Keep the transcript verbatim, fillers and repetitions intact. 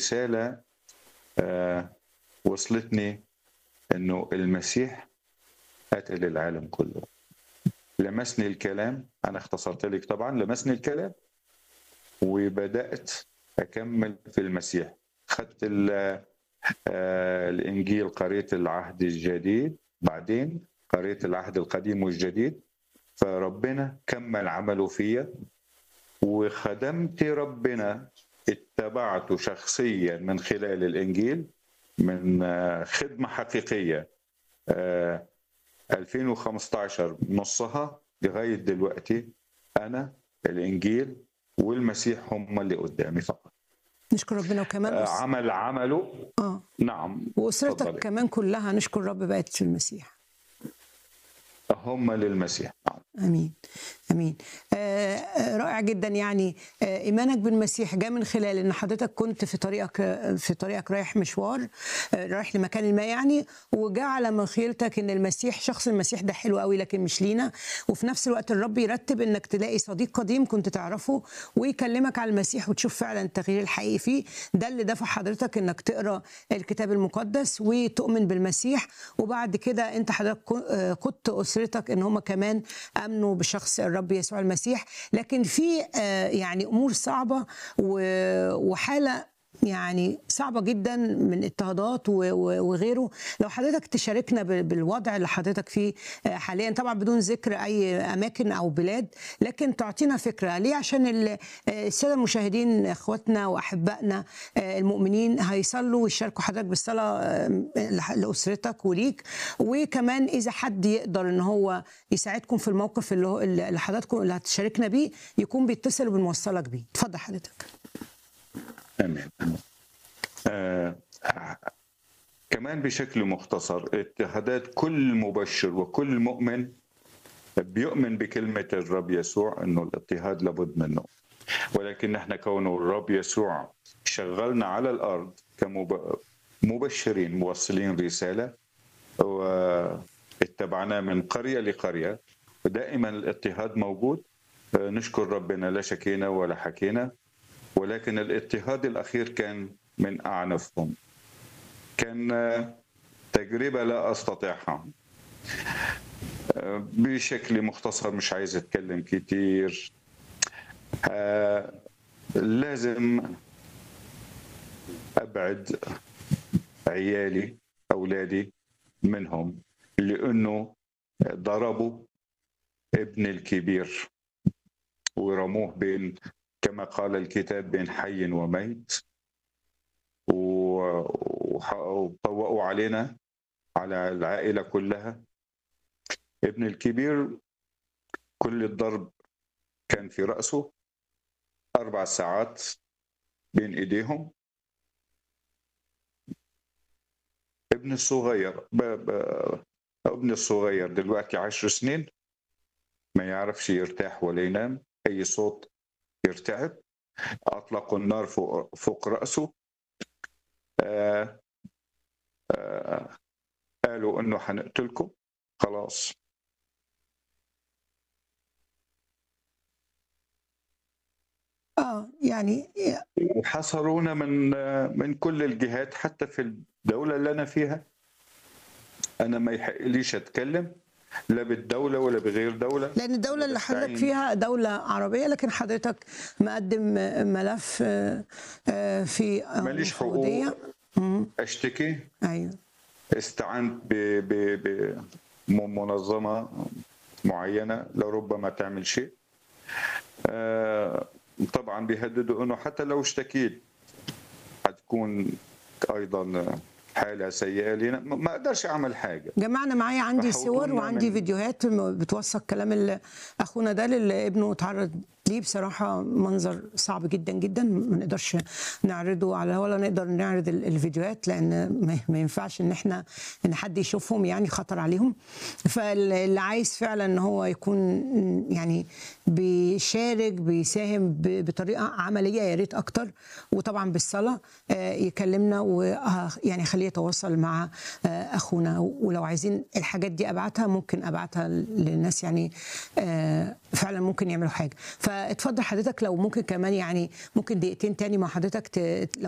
رسالة آه، وصلتني إنه المسيح أتى للعالم كله. لمسني الكلام، أنا اختصرت لك طبعا، لمسني الكلام وبدأت أكمل في المسيح. خدت ال- آه، الإنجيل، قريت العهد الجديد، بعدين قريت العهد القديم والجديد، فربنا كمل عمله فيا وخدمت ربنا. اتبعته شخصيا من خلال الإنجيل، من آه، خدمة حقيقية. آه، ألفين وخمستاشر نصها لغاية دلوقتي أنا الإنجيل والمسيح هم اللي قدامي فقط. نشكر ربنا. وكمان آه، أس... عمل عمله. اه نعم، واسرتك تفضلي. كمان كلها نشكر رب بقت في المسيح. هم للمسيح. نعم. امين امين. آه آه، رائع جدا. يعني آه ايمانك بالمسيح جاء من خلال ان حضرتك كنت في طريقك آه، في طريقك رايح مشوار، آه رايح لمكان ما يعني، وجاء على مخيلتك ان المسيح، شخص المسيح ده حلو قوي لكن مش لينا. وفي نفس الوقت الرب يرتب انك تلاقي صديق قديم كنت تعرفه ويكلمك على المسيح وتشوف فعلا التغيير الحقيقي فيه. ده اللي دفع حضرتك انك تقرا الكتاب المقدس وتؤمن بالمسيح. وبعد كده انت حضرتك كو- آه، قدت اسرتك ان هم كمان امنوا بشخص الرب يسوع المسيح. لكن في آه، يعني امور صعبه و- وحاله يعني صعبة جدا من اضطهادات و- و- وغيره. لو حضرتك تشاركنا ب- بالوضع اللي حضرتك فيه آه، حاليا، طبعا بدون ذكر أي أماكن أو بلاد، لكن تعطينا فكرة ليه، عشان ال- آه، السادة المشاهدين إخواتنا وأحبائنا آه، المؤمنين هيصلوا ويشاركوا حضرتك بالصلاة آه، لح- لأسرتك وليك. وكمان إذا حد يقدر إن هو يساعدكم في الموقف اللي هو- اللي حضراتكم اللي هتشاركنا بيه، يكون بيتصل وبنوصلك بيه. اتفضل حضرتك. آمين. آه، كمان بشكل مختصر، اضطهادات كل مبشر وكل مؤمن بيؤمن بكلمة الرب يسوع أنه الاضطهاد لابد منه. ولكن نحن كونه الرب يسوع شغلنا على الأرض كمبشرين موصلين رسالة، واتبعنا من قرية لقرية، ودائما الاضطهاد موجود. نشكر ربنا، لا شكينا ولا حكينا. ولكن الاضطهاد الأخير كان من أعنفهم، كان تجربة لا أستطيعها. بشكل مختصر، مش عايز أتكلم كتير. آه، لازم أبعد عيالي أولادي منهم، لأنه ضربوا ابن الكبير ورموه بين، كما قال الكتاب، بين حي وميت، وطوقوا علينا، على العائلة كلها. ابن الكبير كل الضرب كان في رأسه، أربع ساعات بين إيديهم. ابن الصغير ب... ب... ابن الصغير دلوقتي عشر سنين، ما يعرفش يرتاح ولا ينام، أي صوت يرتعب. أطلقوا النار فوق, فوق رأسه. آه... آه... قالوا إنه هنقتلكم خلاص. اه يعني وحصرونا من من كل الجهات، حتى في الدولة اللي أنا فيها. أنا ما يحقليش أتكلم لا بالدولة ولا بغير دولة. لأن الدولة أنا اللي حضرتك بستعين، فيها دولة عربية، لكن حضرتك مقدم ملف آه، آه، في آه، ماليش مفوضية. حقوق مم. أشتكي. أيوه. استعنت ب- ب- بمنظمة معينة لربما تعمل شيء. آه، طبعا بيهددوا أنه حتى لو اشتكيت هتكون أيضا حالة سيئة لنا، ما ما أقدرش أعمل حاجة. جماعة أنا معايا عندي صور فحوطونا وعندي من فيديوهات بتوثق كلام اللي أخونا ده اللي ابنه اتعرض ليه. بصراحة منظر صعب جدا جدا، ما نقدرش نعرضه على ولا نقدر نعرض ال- الفيديوهات، لأن ما- ما ينفعش إن إحنا إن حد يشوفهم، يعني خطر عليهم. فاللي عايز فعلا إن هو يكون يعني بيشارك بيساهم ب- بطريقة عملية يا ريت أكتر، وطبعا بالصلاة آه، يكلمنا ويعني خليه يتواصل مع آه، أخونا. ولو عايزين الحاجات دي أبعتها ممكن أبعتها للناس، يعني آه، فعلا ممكن يعملوا حاجة. فاتفضل حضرتك، لو ممكن كمان يعني ممكن دقيقتين تاني مع حضرتك ت-